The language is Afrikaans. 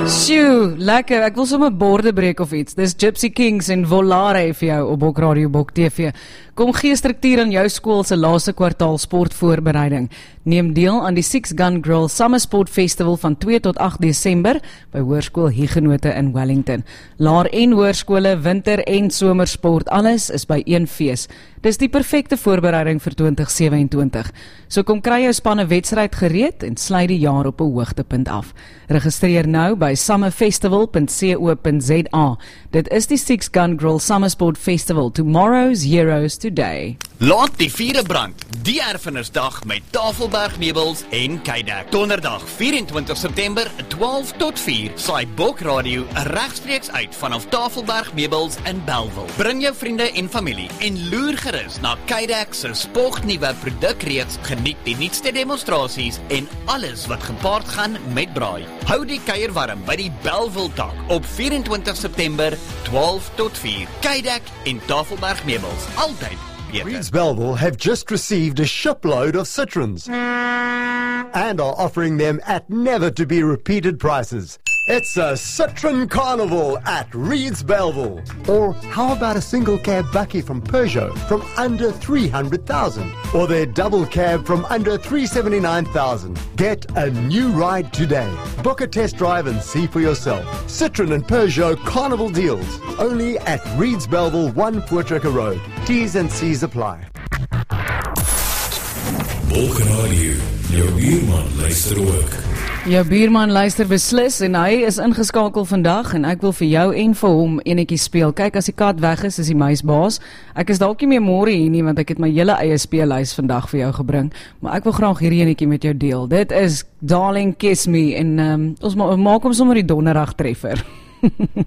Sjoe, lekker, ek wil sommer borde breek of iets. Dis Gypsy Kings en Volare vir jou op Bok Radio, Bok TV. Kom gee struktuur aan jou skool se laaste kwartaal sportvoorbereiding. Neem deel aan die Six Gun Grill Summer Sport Festival van 2 tot 8 Desember by Hoërskool Huguenote in Wellington. Laer- en hoërskole, winter- en somersport, alles is by een fees. Dis die perfekte voorbereiding vir 2027. So kom kry jou spanne wedstryd gereed en sluit die jaar op 'n hoogtepunt af. Registreer nou by summerfestival.co.za. Dit is die Six Gun Grill Summer Sport Festival. Tomorrow's heroes today. Laat die vuure brand. Die erfenisdag met Tafelberg Meubels en Kydeck. Donderdag 24 September 12 tot 4 saai Bok Radio regstreeks uit vanaf Tafelberg Meubels in Bellville. Bring jou vriende en familie en loer gerus na Kydeck se spognuwe produkreeks. Geniet die nuutste demonstrasies en alles wat gepaard gaan met braai. Hou die kuier warm by die Bellville tak op 24 September 12 tot 4. Kydeck en Tafelberg Meubels. Altyd Reeds Bellville have just received a shipload of Citroens and are offering them at never-to-be-repeated prices. It's a Citroen Carnival at Reeds Bellville. Or how about a single cab Bucky from Peugeot from under 300,000? Or their double cab from under 379,000? Get a new ride today. Book a test drive and see for yourself. Citroen and Peugeot Carnival deals. Only at Reeds Bellville, 1 Voortrekker Road. T's and C's apply. Bok Radio, jou buurman luister ook. Jou buurman luister beslis en hy is ingeskakel vandag en ek wil vir jou en vir hom enetjie speel. Kyk, as die kat weg is die muis baas. Ek is dalk nie meer môre hier nie want ek het my hele eie speellys vandag vir jou gebring, maar ek wil graag hierdie enetjie met jou deel. Dit is Darling Kiss Me en ons maak hom sommer die donderdag treffer.